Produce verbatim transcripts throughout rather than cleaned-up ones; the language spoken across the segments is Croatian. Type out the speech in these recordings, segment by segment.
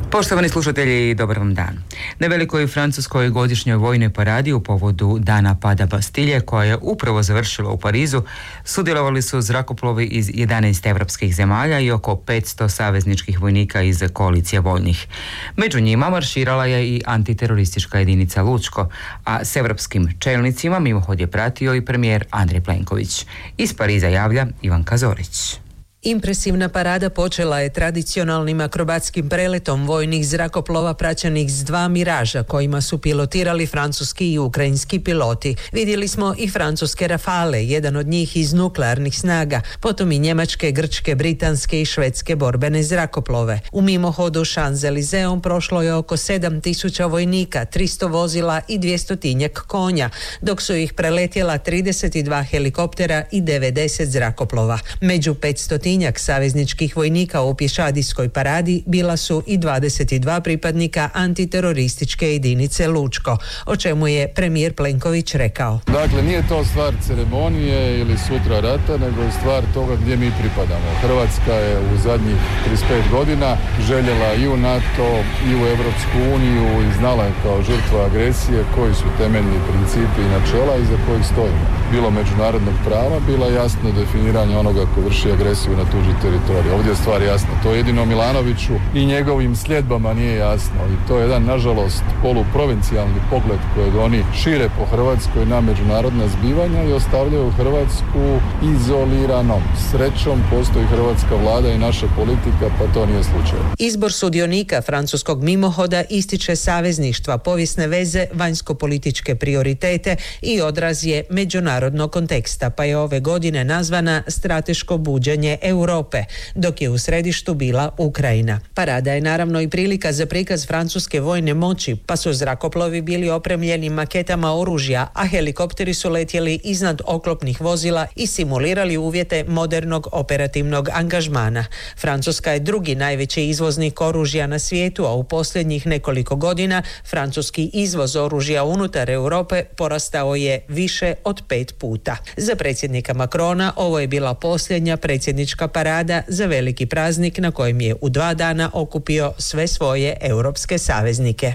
Poštovani slušatelji, dobar vam dan. Na velikoj francuskoj godišnjoj vojnoj paradi u povodu Dana pada Bastilje, koja je upravo završila u Parizu, sudjelovali su zrakoplovi iz jedanaest evropskih zemalja i oko petsto savezničkih vojnika iz koalicije vojnih. Među njima marširala je i antiteroristička jedinica Lučko, a s evropskim čelnicima mimohod je pratio i premijer Andrej Plenković. Iz Pariza javlja Ivanka Zorić. Impresivna parada počela je tradicionalnim akrobatskim preletom vojnih zrakoplova praćenih s dva Miraža kojima su pilotirali francuski i ukrajinski piloti. Vidjeli smo i francuske Rafale, jedan od njih iz nuklearnih snaga, potom i njemačke, grčke, britanske i švedske borbene zrakoplove. U mimohodu Champs-Élysées prošlo je oko sedam tisuća vojnika, tristo vozila i dvjestotinjak konja, dok su ih preletjela trideset dva helikoptera i devedeset zrakoplova. Među petsto savezničkih vojnika u pješadijskoj paradi bila su i dvadeset dva pripadnika antiterorističke jedinice Lučko, o čemu je premijer Plenković rekao. Dakle, nije to stvar ceremonije ili sutra rata, nego je stvar toga gdje mi pripadamo. Hrvatska je u zadnjih trideset pet godina željela i u NATO i u Europsku uniju i znala je kao žrtva agresije koji su temeljni principi i načela iza kojih stojimo. Bilo međunarodnog prava, bilo jasno definiranje onoga ko vrši agresiju na tuđi teritorij. Ovdje je stvar jasna. To jedino Milanoviću i njegovim sljedbama nije jasno. I to je jedan, nažalost, poluprovincijalni pogled kojeg oni šire po Hrvatskoj na međunarodna zbivanja i ostavljaju Hrvatsku izoliranom. Srećom postoji hrvatska vlada i naša politika, pa to nije slučaj. Izbor sudionika francuskog mimohoda ističe savezništva, povijesne veze, vanjsko-političke prioritete i odraz je međunarodnog konteksta, pa je ove godine nazvana Strateško buđenje Europe, dok je u središtu bila Ukrajina. Parada je naravno i prilika za prikaz francuske vojne moći, pa su zrakoplovi bili opremljeni maketama oružja, a helikopteri su letjeli iznad oklopnih vozila i simulirali uvjete modernog operativnog angažmana. Francuska je drugi najveći izvoznik oružja na svijetu, a u posljednjih nekoliko godina francuski izvoz oružja unutar Europe porastao je više od pet puta. Za predsjednika Macrona ovo je bila posljednja predsjednička parada za veliki praznik na kojem je u dva dana okupio sve svoje europske saveznike.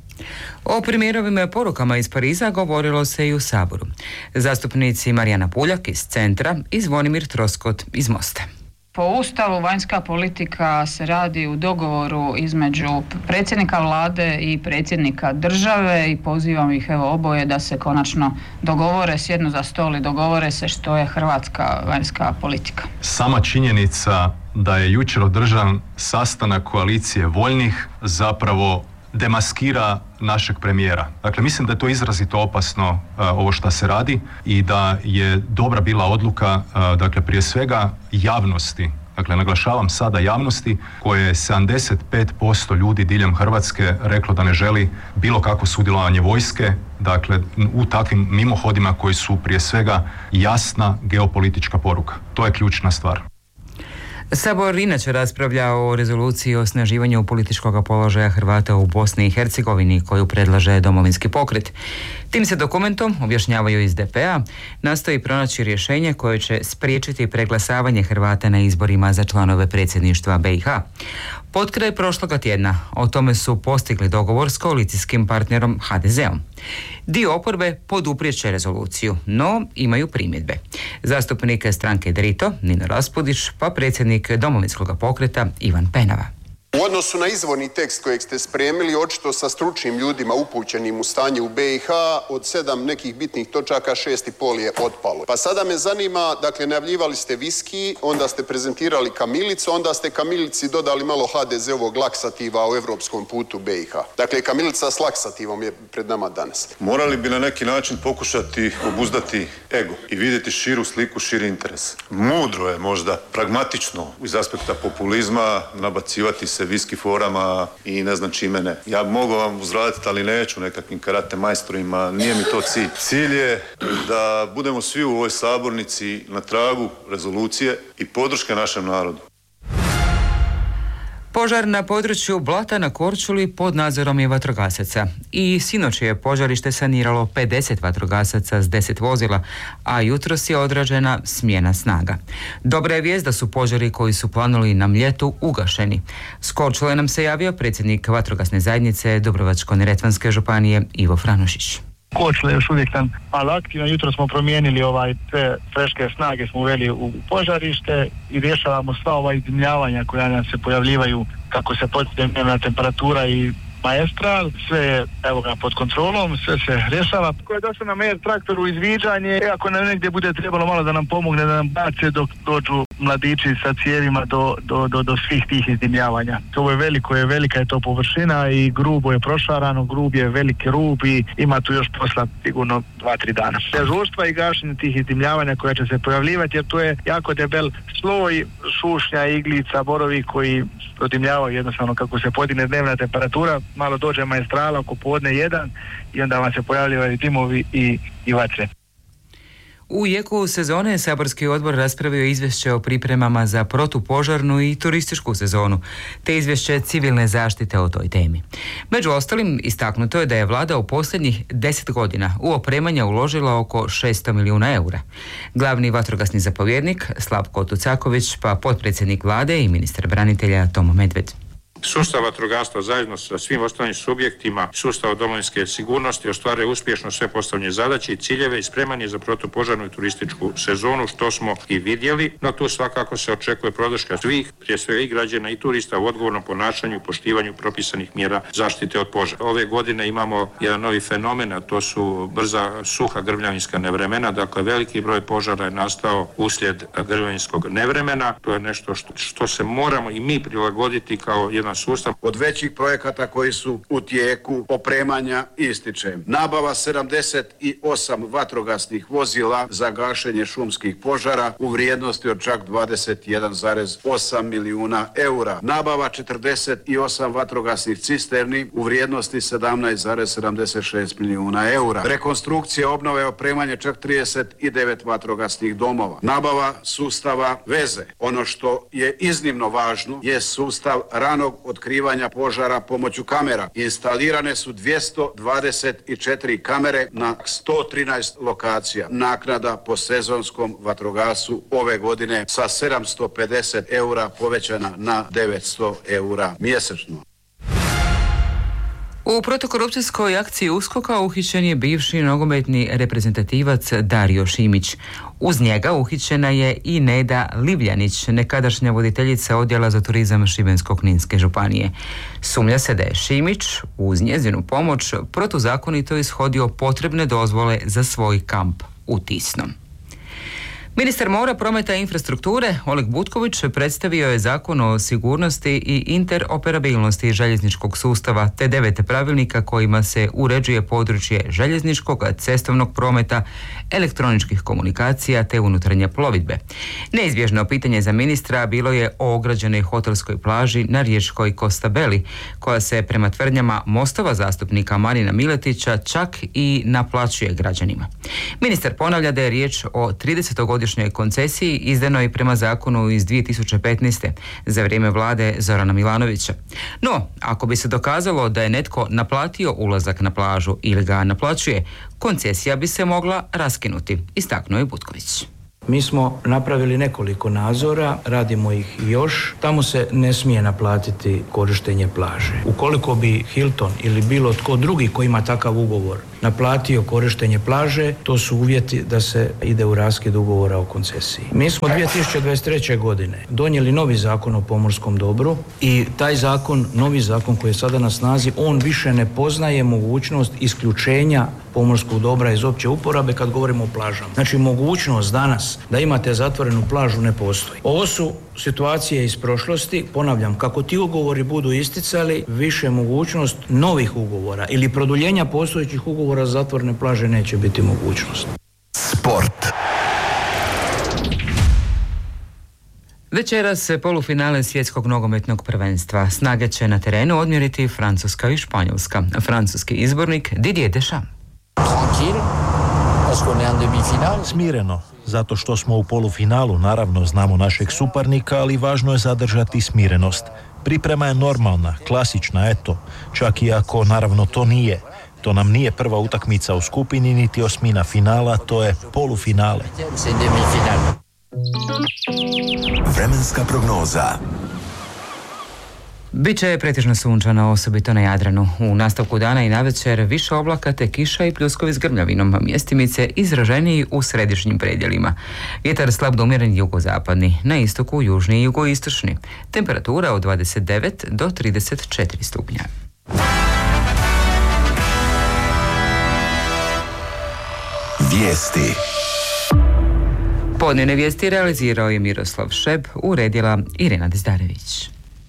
O premijerovim porukama iz Pariza govorilo se i u Saboru. Zastupnici Marijana Puljak iz Centra i Zvonimir Troskot iz Mosta. Po Ustavu vanjska politika se radi u dogovoru između predsjednika vlade i predsjednika države i pozivam ih evo oboje da se konačno dogovore, sjednu za stol i dogovore se što je hrvatska vanjska politika. Sama činjenica da je jučer održan sastanak koalicije voljnih zapravo demaskira našeg premijera. Dakle, mislim da je to izrazito opasno uh, ovo što se radi i da je dobra bila odluka, uh, dakle, prije svega javnosti. Dakle, naglašavam sada javnosti koje je sedamdeset pet posto ljudi diljem Hrvatske reklo da ne želi bilo kakvo sudjelovanje vojske, dakle, u takvim mimohodima koji su prije svega jasna geopolitička poruka. To je ključna stvar. Sabor inače raspravlja o rezoluciji o osnaživanju političkog položaja Hrvata u Bosni i Hercegovini koju predlaže Domovinski pokret. Tim se dokumentom, objašnjavaju iz D P A, nastoji pronaći rješenje koje će spriječiti preglasavanje Hrvata na izborima za članove predsjedništva B i H. Potkraj prošloga tjedna o tome su postigli dogovor s koalicijskim partnerom H D Z-om. Dio oporbe poduprijet će rezoluciju, no imaju primjedbe. Zastupnik stranke Drito, Nino Raspudić, pa predsjednik Domovinskog pokreta Ivan Penava. U odnosu na izvorni tekst kojeg ste spremili, očito sa stručnim ljudima upućenim u stanje u B i H, od sedam nekih bitnih točaka, šest i pol je otpalo. Pa sada me zanima, dakle, najavljivali ste viski, onda ste prezentirali kamilicu, onda ste kamilici dodali malo H D Z-ovog laksativa o evropskom putu B i H. Dakle, kamilica s laksativom je pred nama danas. Morali bi na neki način pokušati obuzdati ego i vidjeti širu sliku, širi interes. Mudro je možda, pragmatično, iz aspekta populizma, nabacivati se viski forama i ne znam čime ne. Ja mogu vam uzraditi, ali neću nekakvim karate majstorima, nije mi to cilj. Cilj je da budemo svi u ovoj sabornici na tragu rezolucije i podrške našem narodu. Požar na području Blata na Korčuli pod nadzorom je vatrogasaca. I sinoć je požarište saniralo pedeset vatrogasaca s deset vozila, a jutros je odrađena smjena snaga. Dobra je vijest da su požari koji su planuli na Mljetu ugašeni. S Korčule nam se javio predsjednik vatrogasne zajednice Dubrovačko-neretvanske županije Ivo Franušić. Korčula je još uvijek tam malo aktivno. Jutro smo promijenili ovaj sve freške snage, smo uveli u požarište i rješavamo sva ova izdimljavanja koja nam se pojavljivaju kako se podigne dnevna temperatura i maestral, sve je evo ga pod kontrolom, sve se rješava. Ko je došao na mer traktoru izviđanje, ako nam negdje bude trebalo malo da nam pomogne, da nam bace dok dođu mladići sa cijevima do, do, do, do svih tih izdimljavanja. Ovo je veliko, je velika je to površina i grubo je prošarano, grub je veliki rub i ima tu još posla sigurno dva, tri dana. Dežurstva i gašenje tih izdimljavanja koja će se pojavljivati, jer to je jako debel sloj šušnja, iglica, borovi koji odimljavaju jednostavno kako se podigne dnevna temperatura, malo dođe maestrala oko podne jedan i onda vam se pojavljaju dimovi i, i vatre. U jeku sezone saborski odbor raspravio izvješće o pripremama za protupožarnu i turističku sezonu, te izvješće civilne zaštite o toj temi. Među ostalim, istaknuto je da je vlada u posljednjih deset godina u opremanje uložila oko šesto milijuna eura. Glavni vatrogasni zapovjednik Slavko Tucaković, pa potpredsjednik vlade i ministar branitelja Tomo Medved. Sustav vatrogastva zajedno sa svim ostalim subjektima sustava domovinske sigurnosti ostvaruje uspješno sve postavljene zadaće i ciljeve i spreman je za protupožarnu i turističku sezonu, što smo i vidjeli, no tu svakako se očekuje podrška svih, prije svega i građana i turista u odgovornom ponašanju i poštivanju propisanih mjera zaštite od požara. Ove godine imamo jedan novi fenomen, a to su brza suha grmljavinska nevremena, dakle veliki broj požara je nastao uslijed grmljavinskog nevremena, to je nešto što, što se moramo i mi prilagoditi kao jedan sustav. Od većih projekata koji su u tijeku opremanja ističem nabava sedamdeset osam vatrogasnih vozila za gašenje šumskih požara u vrijednosti od čak dvadeset jedan zarez osam milijuna eura. Nabava četrdeset osam vatrogasnih cisterni u vrijednosti sedamnaest zarez sedamdeset šest milijuna eura. Rekonstrukcija, obnove i opremanje čak trideset devet vatrogasnih domova. Nabava sustava veze. Ono što je iznimno važno je sustav ranog otkrivanja požara pomoću kamera. Instalirane su dvjesto dvadeset četiri kamere na sto trinaest lokacija. Naknada po sezonskom vatrogasu ove godine sa sedamsto pedeset eura povećana na devetsto eura mjesečno. U protukorupcijskoj akciji USKOK-a uhićen je bivši nogometni reprezentativac Dario Šimić. Uz njega uhićena je i Neda Livljanić, nekadašnja voditeljica odjela za turizam Šibensko-kninske županije. Sumnja se da je Šimić uz njezinu pomoć protuzakonito ishodio potrebne dozvole za svoj kamp u Tisnom. Ministar mora, prometa i infrastrukture Oleg Butković predstavio je Zakon o sigurnosti i interoperabilnosti željezničkog sustava te devet pravilnika kojima se uređuje područje željezničkog, cestovnog prometa, elektroničkih komunikacija te unutarnje plovidbe. Neizbježno pitanje za ministra bilo je o ograđenoj hotelskoj plaži na riječkoj Kostabeli, koja se prema tvrdnjama Mostova zastupnika Marina Miletića čak i naplaćuje građanima. Ministar ponavlja da je riječ o tridesetogodišnjoj koncesiji izdanoj prema zakonu iz dvije tisuće petnaeste. za vrijeme vlade Zorana Milanovića. No, ako bi se dokazalo da je netko naplatio ulazak na plažu ili ga naplaćuje, koncesija bi se mogla raskinuti, istaknuo je Butković. Mi smo napravili nekoliko nadzora, radimo ih još. Tamo se ne smije naplatiti korištenje plaže. Ukoliko bi Hilton ili bilo tko drugi koji ima takav ugovor naplatio korištenje plaže, to su uvjeti da se ide u raskid ugovora o koncesiji. Mi smo dvije tisuće dvadeset treće. godine donijeli novi zakon o pomorskom dobru i taj zakon, novi zakon koji je sada na snazi, on više ne poznaje mogućnost isključenja pomorskog dobra iz opće uporabe kad govorimo o plažama. Znači, mogućnost danas da imate zatvorenu plažu ne postoji. Ovo su situacije iz prošlosti, ponavljam, kako ti ugovori budu isticali, više mogućnost novih ugovora ili produljenja postojećih ugovora za zatvorene plaže neće biti mogućnost. Sport. Večeras se polufinale svjetskog nogometnog prvenstva. Snage će na terenu odmjeriti Francuska i Španjolska. Francuski izbornik Didier Deschamps. Smireno, zato što smo u polufinalu, naravno znamo našeg suparnika, ali važno je zadržati smirenost. Priprema je normalna, klasična, eto, čak i ako naravno to nije. To nam nije prva utakmica u skupini, niti osmina finala, to je polufinale. Vremenska prognoza. Biće pretežno sunčano, osobito na Jadranu. U nastavku dana i navečer više oblaka te kiša i pljuskovi s grmljavinom, mjestimice izraženiji u središnjim predjelima. Vjetar slab do umjeren jugozapadni, na istoku južni i jugoistočni. Temperatura od dvadeset devet do trideset četiri stupnja. Vijesti. Podnevne vijesti realizirao je Miroslav Šeb, uredila Irena Dizdarević.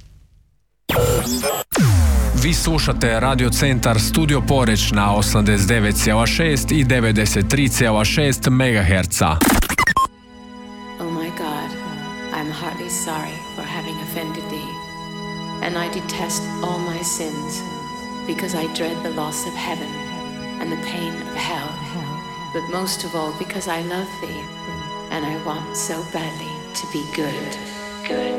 Vi slušate Radio Centar Studio Poreć na osamdeset devet zarez šest i devedeset tri zarez šest megaherca. Oh my God, I'm heartily sorry for having offended thee, and I detest all my sins, because I dread the loss of heaven and the pain of hell, but most of all because I love thee, and I want so badly to be good, good.